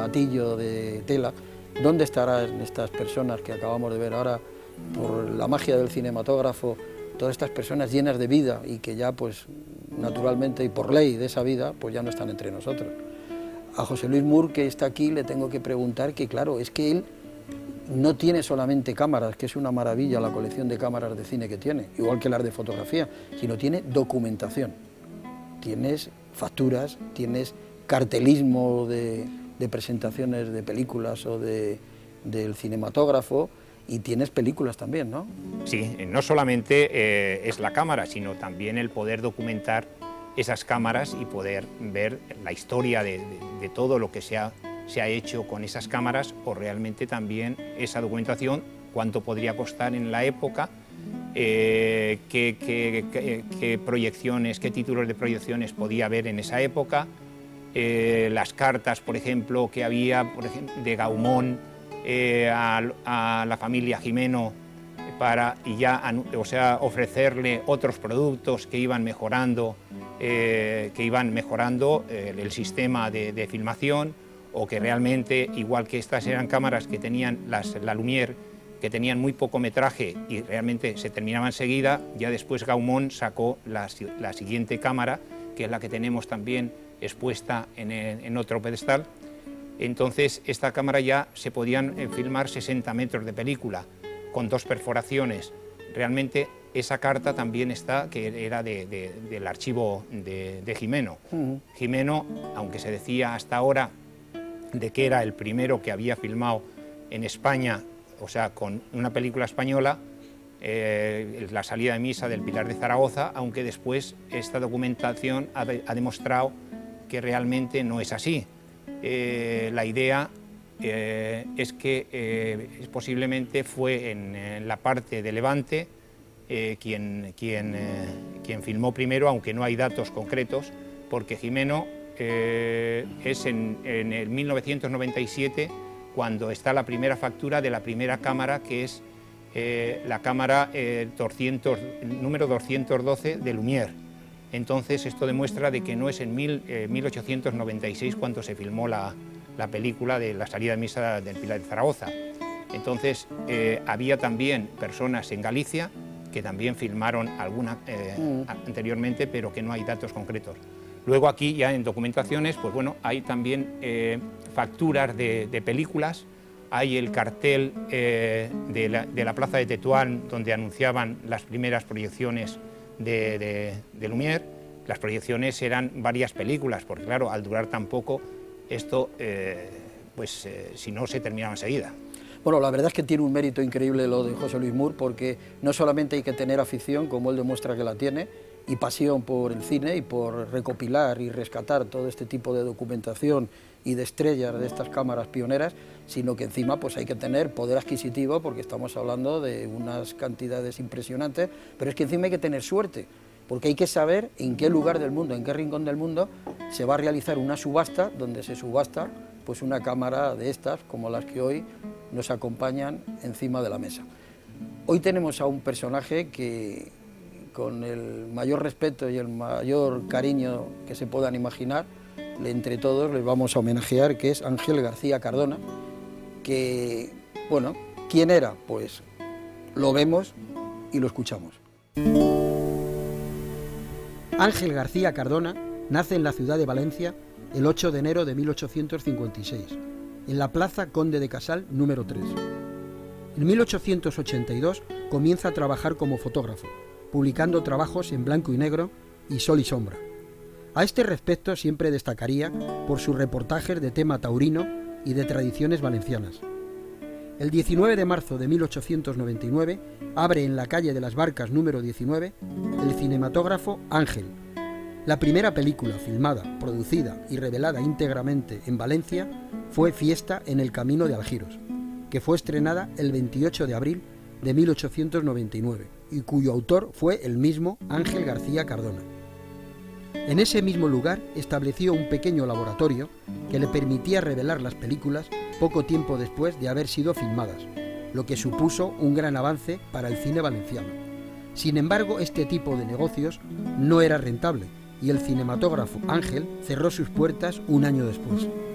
latillo de tela. ¿Dónde estarán estas personas que acabamos de ver ahora, por la magia del cinematógrafo, todas estas personas llenas de vida y que ya pues naturalmente y por ley de esa vida pues ya no están entre nosotros? A José Luis Mur, que está aquí, le tengo que preguntar que claro, es que él no tiene solamente cámaras, que es una maravilla la colección de cámaras de cine que tiene, igual que las de fotografía, sino tiene documentación, tienes facturas, tienes cartelismo de presentaciones de películas o del cinematógrafo, y tienes películas también, ¿no? Sí, no solamente es la cámara, sino también el poder documentar esas cámaras y poder ver la historia de todo lo que se ha hecho con esas cámaras, o realmente también esa documentación, cuánto podría costar en la época, qué proyecciones, qué títulos de proyecciones podía haber en esa época, las cartas, por ejemplo, que había de Gaumont a la familia Gimeno para ofrecerle otros productos que iban mejorando, el sistema de filmación, o que realmente, igual que estas eran cámaras que tenían la Lumière, que tenían muy poco metraje y realmente se terminaban enseguida, ya después Gaumont sacó la siguiente cámara, que es la que tenemos también expuesta en otro pedestal. Entonces, esta cámara ya se podían filmar 60 metros de película, con 2 perforaciones. Realmente esa carta también está, que era del archivo de Gimeno. Gimeno, aunque se decía hasta ahora de que era el primero que había filmado en España, o sea, con una película española, la salida de misa del Pilar de Zaragoza, aunque después esta documentación ha demostrado que realmente no es así. La idea es que posiblemente fue en la parte de Levante quien filmó primero, aunque no hay datos concretos, porque Gimeno es en el 1997 cuando está la primera factura de la primera cámara, que es la cámara número 212 de Lumière. Entonces esto demuestra de que no es en 1896 cuando se filmó la película de la salida de misa del Pilar de Zaragoza. Entonces había también personas en Galicia que también filmaron alguna anteriormente, pero que no hay datos concretos. Luego aquí ya en documentaciones, pues bueno, hay también facturas de películas, hay el cartel de la plaza de Tetuán donde anunciaban las primeras proyecciones de Lumière. Las proyecciones eran varias películas, porque claro, al durar tan poco, esto, si no, se terminaba enseguida. Bueno, la verdad es que tiene un mérito increíble lo de José Luis Mur, porque no solamente hay que tener afición, como él demuestra que la tiene, y pasión por el cine y por recopilar y rescatar todo este tipo de documentación y de estrellas de estas cámaras pioneras, sino que encima pues hay que tener poder adquisitivo, porque estamos hablando de unas cantidades impresionantes, pero es que encima hay que tener suerte, porque hay que saber en qué lugar del mundo, en qué rincón del mundo se va a realizar una subasta, donde se subasta pues una cámara de estas, como las que hoy nos acompañan encima de la mesa. Hoy tenemos a un personaje que, con el mayor respeto y el mayor cariño que se puedan imaginar, entre todos les vamos a homenajear, que es Ángel García Cardona, que, bueno, ¿quién era? Pues lo vemos y lo escuchamos. Ángel García Cardona nace en la ciudad de Valencia el 8 de enero de 1856, en la Plaza Conde de Casal número 3. En 1882 comienza a trabajar como fotógrafo, publicando trabajos en blanco y negro y sol y sombra. A este respecto siempre destacaría por sus reportajes de tema taurino y de tradiciones valencianas. El 19 de marzo de 1899 abre en la calle de las Barcas número 19 el cinematógrafo Ángel, la primera película filmada, producida y revelada íntegramente en Valencia fue Fiesta en el Camino de Algiros, que fue estrenada el 28 de abril de 1899 y cuyo autor fue el mismo Ángel García Cardona. En ese mismo lugar estableció un pequeño laboratorio que le permitía revelar las películas poco tiempo después de haber sido filmadas, lo que supuso un gran avance para el cine valenciano. Sin embargo, este tipo de negocios no era rentable y el cinematógrafo Ángel cerró sus puertas un año después.